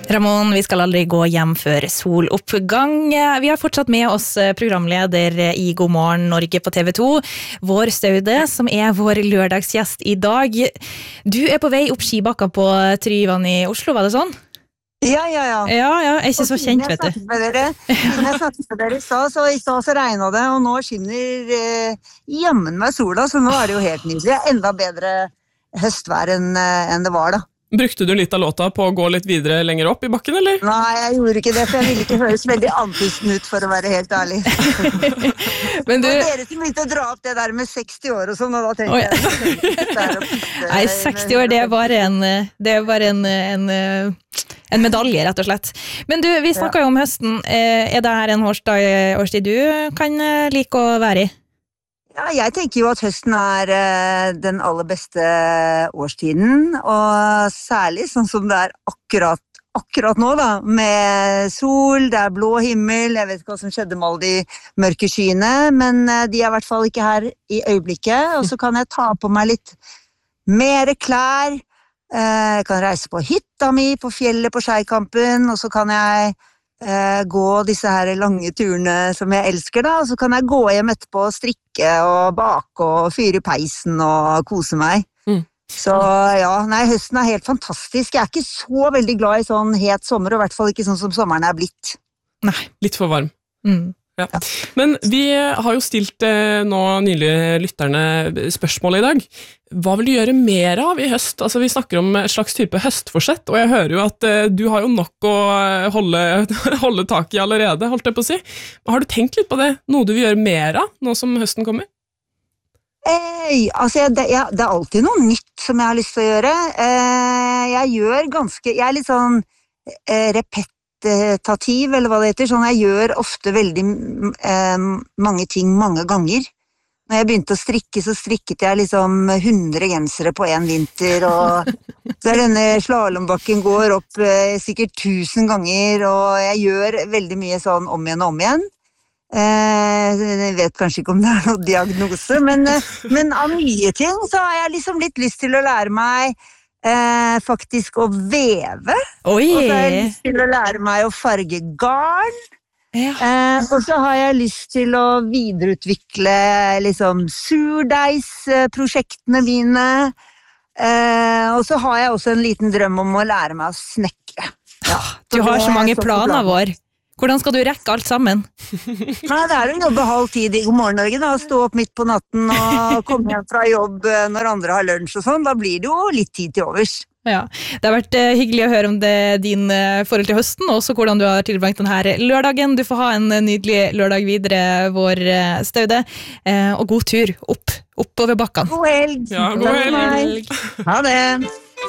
Ramon, vi skal aldri gå hjem før soloppgang. Vi har fortsatt med oss programleder i God morgen Norge på TV 2, vår Staude, som vår lørdagsgjest i dag. Du på vei opp skibakka på Tryvann i Oslo, var det sånn? Ja. Jeg ikke så kjent, vet du. Jeg snakket med dere i stad, så regnet det, og nå skinner jammen med sola, så nå det jo helt nydelig. Enda bedre høstvær enn det var da. Brukte du litt av låta på å gå litt videre lenger opp i bakken, eller? Nei, jeg gjorde ikke det, for jeg ville ikke høres veldig andpusten ut, for å være helt ærlig. Men og dere som begynte å dra opp det der med 60 år og sånn, og da tenkte jeg... Nei, 60 år, det bare en medalje, rett og slett. Men du, vi snakket jo om høsten. Det her en årstid du kan like å være i? Ja, jeg tenker jo at høsten den aller beste årstiden, og særlig sånn som det akkurat nå da, med sol, det blå himmel, jeg vet ikke hva som skjedde med alle de mørke skyene, men de I hvert fall ikke her I øyeblikket, og så kan jeg ta på meg litt mer klær, jeg kan reise på hytta mi, på fjellet på Skeikampen, og så kan jeg gå disse her lange turene som jeg elsker da, og så kan jeg gå hjem etterpå og strikke og bake og fyre I peisen og kose meg. Så ja, nei, høsten helt fantastisk. Jeg ikke så veldig glad I sånn het sommer, og I hvert fall ikke sånn som sommeren blitt. Nei, litt for varm. Ja. Men vi har jo stilt nå nylig lytterne spørsmål I dag. Hva vil du gjøre mer av I høst? Altså, vi snakker om et slags type høstforsett, og jeg hører jo at du har jo nok å holde tak I allerede, holdt jeg på å si. Har du tenkt litt på det? Noe du vil gjøre mer av, nå som høsten kommer? Altså, det alltid noe nytt som jeg har lyst til å gjøre. Jeg litt sånn repetitiv, eller hva det heter, sånn jeg gjør ofte veldig mange ting mange ganger. Når jeg begynte å strikke, så strikket jeg liksom 100 gensere på en vinter, og så denne slalombakken går opp sikkert 1000 ganger, og jeg gjør veldig mye sånn om igjen og om igjen. Jeg vet kanskje ikke om det noen diagnose, men av nye ting så har jeg liksom litt lyst til å lære meg faktisk å veve. Oi. Og så har jeg lyst til å lære meg å farge garn. Og så har jeg lyst til å videreutvikle liksom surdeigsprosjektene mine. Og så har jeg også en liten drøm om å lære meg å snekre. Ja, du har så mange planer vår. Hvordan skal du rekke alt sammen? Nei, det å jobbe halv tid I God morgen Norge, da, stå opp midt på natten og komme hjem fra jobb når andre har lunsj og sånn, da blir det jo litt tid til overs. Ja, det har vært hyggelig å høre om din forhold til høsten, og også hvordan du har tilbringt denne lørdagen. Du får ha en nydelig lørdag videre, vår Staude, og god tur oppover bakken. God helg! Ja, god helg! Ha det!